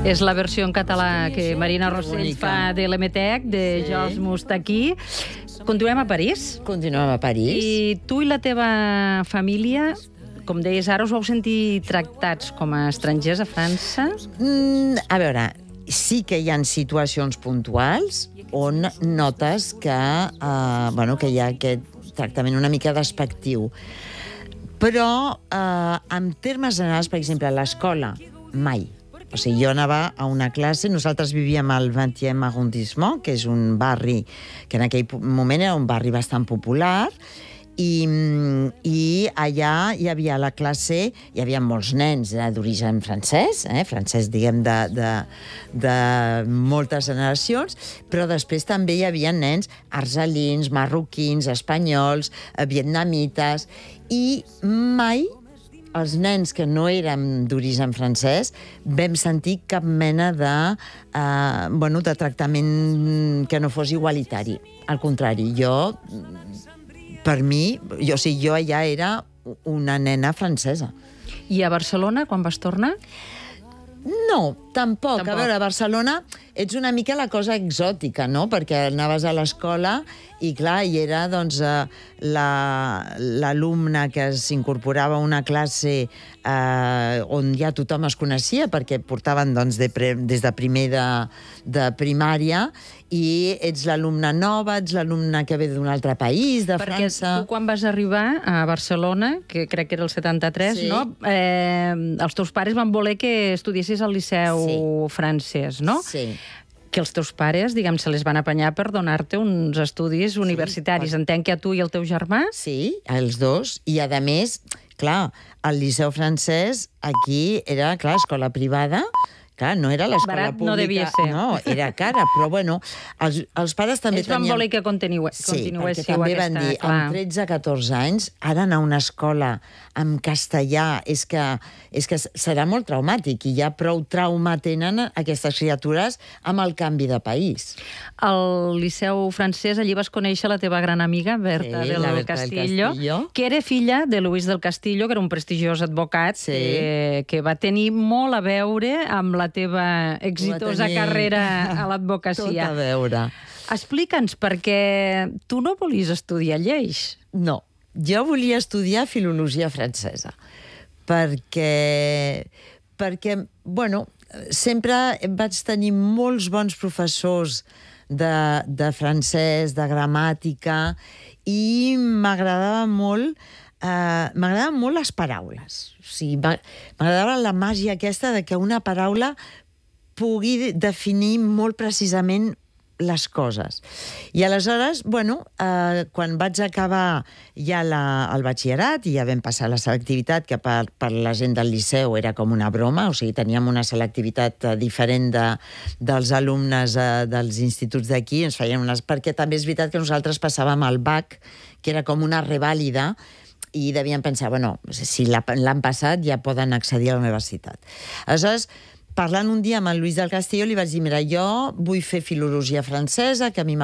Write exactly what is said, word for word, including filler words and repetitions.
És la versió en català que Marina Rossell fa de l'Emetec, de Sí. Georges Moustaki. Continuem a París. Continuem a París. I tu i la teva família, com deies ara, us vau sentir tractats com a estrangers a França? Mm, a veure, sí que hi ha situacions puntuals on notes que, eh, bueno, que hi ha aquest tractament una mica despectiu. Però, eh, en termes generals, per exemple, a l'escola, mai. O sigui, jo anava a una classe, nosaltres vivíem al vingtième arrondissement, que és un barri que en aquell moment era un barri bastant popular, i, i allà hi havia la classe, hi havia molts nens eh, d'origen francès, eh, francès, diguem, de, de, de moltes generacions, però després també hi havia nens argelins, marroquins, espanyols, eh, vietnamites, i mai els nens que no érem d'origen francès vam sentir cap mena de, eh, bueno, de tractament que no fos igualitari. Al contrari, jo, per mi, jo, o sigui, jo allà era una nena francesa. I a Barcelona, quan vas tornar? No, tampoc. Tampoc. A veure, a Barcelona ets una mica la cosa exòtica, no? Perquè anaves a l'escola i, clar, hi era, doncs, eh, la- l'alumne que s'incorporava a una classe eh, on ja tothom es coneixia, perquè portaven, doncs, de pre, des de primer de, de primària, i ets l'alumne nova, ets l'alumne que ve d'un altre país, de Perquè França. tu quan vas arribar a Barcelona, que crec que era el setanta-tres, Sí. no? Eh, els teus pares van voler que estudiessis al Liceu Sí. francès, no? Sí. Que els teus pares, diguem, se les van apanyar per donar-te uns estudis universitaris. per- Entenc que a tu i al teu germà? Sí, els dos. I, a més, clar, el Liceu francès aquí era, clar, escola privada, clar, no era l'escola Barat pública. no devia ser. No, era cara, però, bueno, els, els pares també Ells van tenien... voler que continue, Sí, continuéssiu perquè també aquesta... van dir, clar. amb tretze catorze anys, ara anar a una escola en castellà és que, és que serà molt traumàtic, i ja prou trauma tenen aquestes criatures amb el canvi de país. Al Liceu francès, allí vas conèixer la teva gran amiga, Berta, Sí, del, la Berta del Castillo, Castillo. que era filla de Luis del Castillo, que era un prestigiós advocat, Sí. que, que va tenir molt a veure amb la teva exitosa tenir carrera a Tot l'advocacia. a veure. Explica'ns, perquè tu no volies estudiar lleis. No, jo volia estudiar filologia francesa, perquè, perquè bueno, sempre vaig tenir molts bons professors de, de francès, de gramàtica, i m'agradava molt, eh, m'agradaven molt les paraules. O sigui, m'a- m'agradava la màgia aquesta de que una paraula pugui definir molt precisament les coses. I aleshores, bueno, eh, quan vaig acabar ja la, el batxillerat, i ja vam passar la selectivitat, que per, per la gent del Liceu era com una broma, o sigui, teníem una selectivitat eh, diferent de, dels alumnes eh, dels instituts d'aquí, ens feien unes... Perquè també és veritat que nosaltres passàvem al B A C, que era com una revàlida, i devien pensar, bueno, si la- l'han passat ja poden accedir a la universitat. Aleshores, parlant un dia amb el Luis del Castillo, li vaig dir, mira, jo vull fer filologia francesa, que a mi